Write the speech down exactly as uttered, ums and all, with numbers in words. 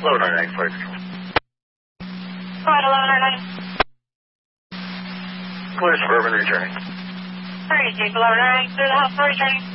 eleven oh nine, flight control. Flight eleven oh nine. Clear Suburban returning. Alright, Jake eleven oh nine, clear the house for returning.